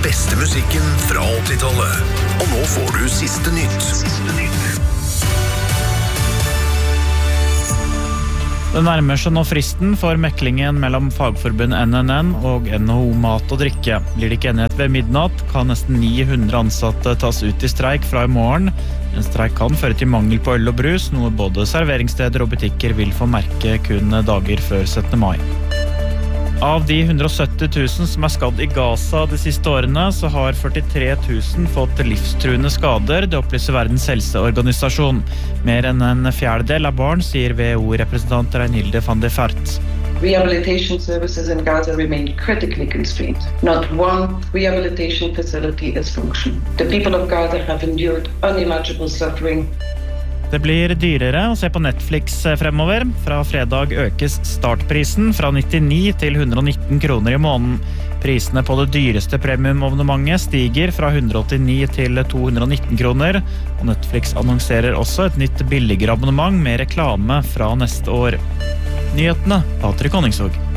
beste musikken fra 80-tallet. Og nå får du siste nytt. Det nærmer seg nå fristen for meklingen mellom fagforbund NNN og NHO Mat og Drikke. Blir det ikke enighet ved midnatt, kan nesten 900 ansatte tas ut i streik fra i morgen. En streik kan føre til mangel på øl og brus, noe både serveringssteder og butikker vil få merke kun dager før 17. mai. Av de 170 000 som skadd i Gaza de siste årene, så har 43 000 fått livstruende skader, det opplyser Verdens helseorganisasjon. Mer enn en fjerdedel av barn, sier WHO-representant Reinhilde van der Fart. Rehabilitation services in Gaza remain critically constrained. Not one rehabilitation facility is functioning. The people of Gaza have endured unimaginable suffering. Det blir dyrere å se på Netflix fremover. Fra fredag økes startprisen fra 99 til 119 kroner i måneden. Prisene på det dyreste premiumabonnementet stiger fra 189 til 219 kroner, og Netflix annonserer også et nytt billigere abonnement med reklame fra neste år. Nyhetene, Patrik Honningsvåg.